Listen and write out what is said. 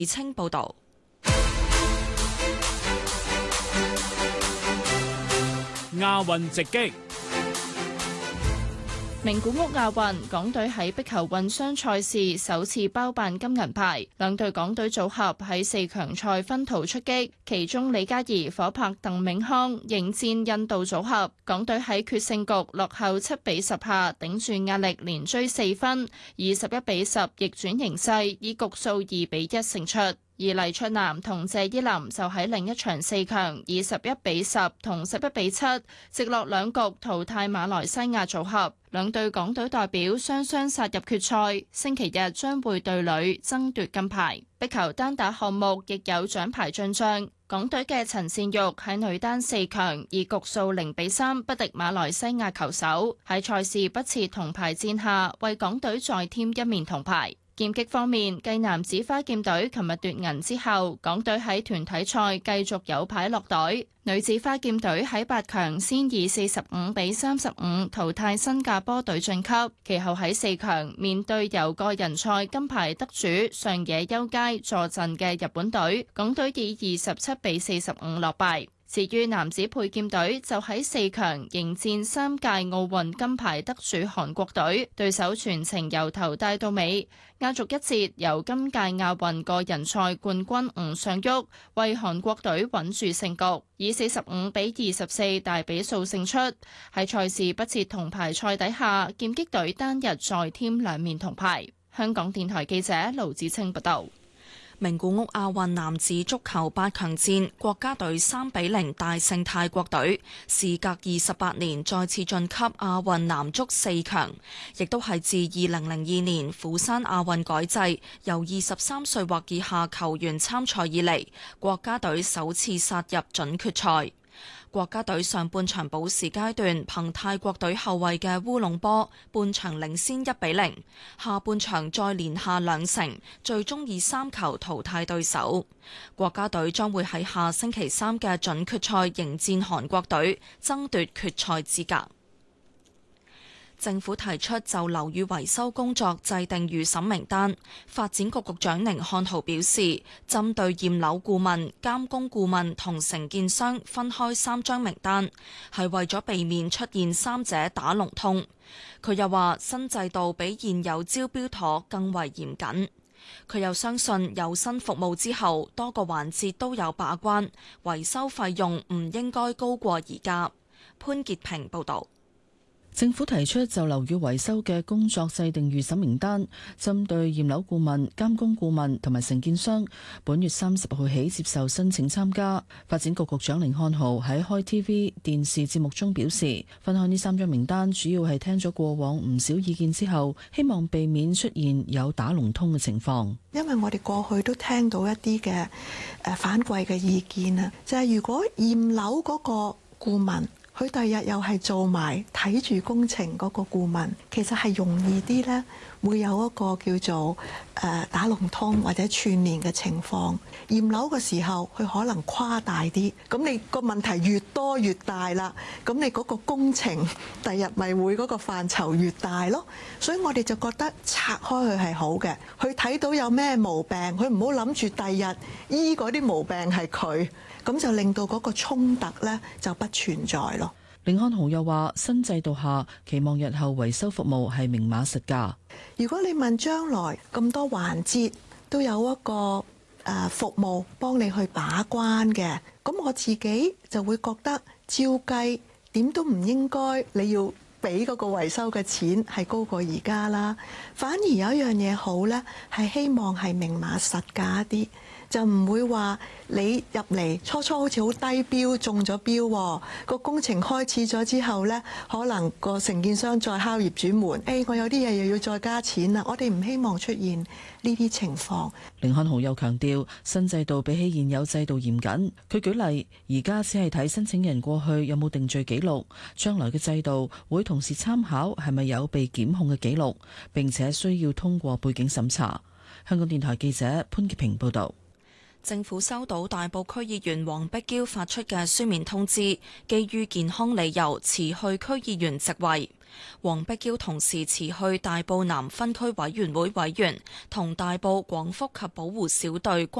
清報導。 亞運直擊。 名古屋亞運，港隊喺壁球混雙賽事首次包辦金銀牌，兩隊港隊組合喺4強賽分途出擊，其中李嘉怡、火拍鄧銘康迎戰印度組合，港隊喺決勝局落後7-10下，頂住壓力連追4分，以11-10逆轉形勢，以局數2-1勝出。而黎卓男同謝依霖就喺另一場4強以11-10同11-7直落兩局淘汰馬來西亞組合，兩隊港隊代表雙雙殺入決賽，星期日將會對壘爭奪金牌。壁球單打項目亦有獎牌進帳，港隊嘅陳善玉喺女單4強以局數0-3不敵馬來西亞球手，喺賽事不設銅牌戰下，為港隊再添一面銅牌。劍擊方面，繼男子花劍隊琴日奪銀之後，港隊喺團體賽繼續有牌落袋。女子花劍隊喺8強先以45-35淘汰新加坡隊晉級，其後喺4強面對由個人賽金牌得主上野優佳坐鎮嘅日本隊，港隊以27-45落敗。至於男子佩劍隊就喺4強迎戰3屆奧運金牌得主韓國隊，對手全程由頭帶到尾。壓軸一節由今屆亞運個人賽冠軍吳尚旭為韓國隊穩住勝局，以45-24大比數勝出。喺賽事不設銅牌賽底下，劍擊隊單日再添2面銅牌。香港電台記者盧子清報道。 名古屋亞運男子足球8強戰，國家隊3-0大勝泰國隊，事隔28年再次晉級亞運男足4強，亦都係自2002年釜山亞運改制，由23歲或以下球員參賽以嚟，國家隊首次殺入準決賽。國家隊上半場補時階段憑泰國隊後衛嘅烏龍波，半場領先1-0，下半場再連下2城，最終以3球淘汰對手。國家隊將會喺下星期3嘅準決賽迎戰韓國隊，爭奪決賽資格。政府提出就樓宇維修工作制定預審名單，發展局局長寧漢豪表示，針對驗樓顧問、監工顧問同承建商分開3張名單，係為咗避免出現三者打龍通。佢又話，新制度比現有招標妥更為嚴謹。佢又相信有新服務之後，多個環節都有把關，維修費用唔應該高過而家。潘潔平報導。 政府提出就樓宇維修嘅工作制定預審名單，針對驗樓顧問、監工顧問同埋承建商，本月30號起接受申請參加。發展局局長甯漢豪喺開 TV 電視節目中表示，分開呢3張名單主要係聽咗過往唔少意見之後，希望避免出現有打龍通嘅情況。 因為我哋過去都聽到一啲嘅反饋嘅意見啊，就係如果驗樓嗰個顧問，佢第日又係做埋睇住工程嗰個顧問，其實係容易啲呢，會有一個叫做打龍通或者串連嘅情況。驗樓嘅時候，佢可能誇大啲，咁你個問題越多越大啦，咁你嗰個工程第日咪會嗰個範疇越大咯。所以我哋就覺得拆開佢係好嘅，佢睇到有咩毛病，佢唔好諗住第日醫嗰啲毛病係佢。咁就令到嗰個衝突呢就不存在咯。 甯漢豪又話：新制度下，期望日後維修服務係明碼實價。 如果你問將來咁多環節都有一個服務幫你去把關嘅，咁我自己就會覺得照計點都唔應該你要俾嗰個維修嘅錢係高過而家啦。反而有一樣嘢好呢，係希望係明碼實價一啲。就唔會話你入嚟初初好似好低標中咗標，個工程開始咗之後呢，可能個承建商再敲業主門，我有啲嘢又要再加錢啦。我哋唔希望出現呢啲情況。 甯漢豪又強調，新制度比起現有制度嚴謹。佢舉例，而家只係睇申請人過去有冇定罪記錄，將來嘅制度會同時參考係咪有被檢控嘅記錄，並且需要通過背景審查。香港電台記者潘潔平報導。 政府收到大埔區議員黃碧嬌發出嘅書面通知，基於健康理由辭去區議員職位。黃碧嬌同時辭去大埔南分區委員會委員同大埔廣福及保護小隊